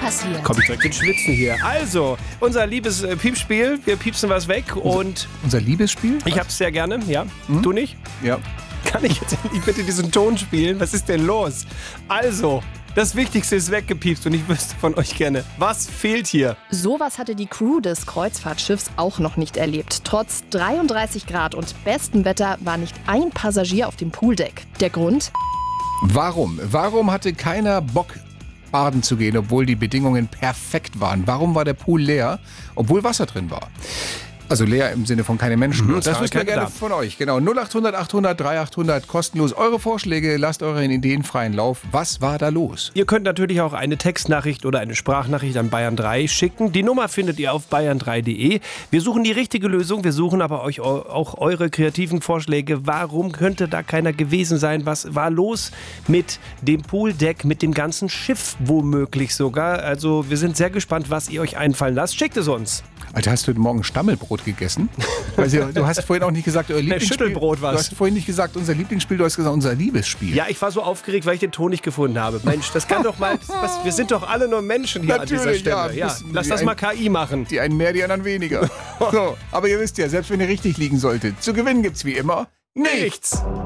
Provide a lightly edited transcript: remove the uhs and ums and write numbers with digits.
passiert? Komm ich direkt ins Schwitzen hier. Also, unser liebes Piepspiel. Wir piepsen was weg und... Unser Liebesspiel? Ich hab's sehr gerne, ja. Du nicht? Ja. Kann ich jetzt endlich bitte diesen Ton spielen? Was ist denn los? Also, das Wichtigste ist weggepiepst und ich wüsste von euch gerne, was fehlt hier? Sowas hatte die Crew des Kreuzfahrtschiffs auch noch nicht erlebt. Trotz 33 Grad und bestem Wetter war nicht ein Passagier auf dem Pooldeck. Der Grund? Warum? Warum hatte keiner Bock, baden zu gehen, obwohl die Bedingungen perfekt waren? Warum war der Pool leer, obwohl Wasser drin war? Also leer im Sinne von keine Menschen. Das wissen wir gerne von euch. Genau, 0800 800 3800, kostenlos. Eure Vorschläge, lasst euren Ideen freien Lauf. Was war da los? Ihr könnt natürlich auch eine Textnachricht oder eine Sprachnachricht an Bayern 3 schicken. Die Nummer findet ihr auf bayern3.de. Wir suchen die richtige Lösung, wir suchen aber euch auch eure kreativen Vorschläge. Warum könnte da keiner gewesen sein? Was war los mit dem Pooldeck, mit dem ganzen Schiff womöglich sogar? Also wir sind sehr gespannt, was ihr euch einfallen lasst. Schickt es uns. Alter, hast du heute Morgen Stammelbrot gegessen? Also, du hast vorhin auch nicht gesagt, euer Lieblingsspiel. Schüttelbrot was. Du hast vorhin nicht gesagt, unser Lieblingsspiel, du hast gesagt, unser Liebesspiel. Ja, ich war so aufgeregt, weil ich den Ton nicht gefunden habe. Mensch, das kann doch mal... wir sind doch alle nur Menschen hier an dieser Stelle. Ja, lass das mal KI machen. Die einen mehr, die anderen weniger. So, aber ihr wisst ja, selbst wenn ihr richtig liegen solltet, zu gewinnen gibt's wie immer nichts.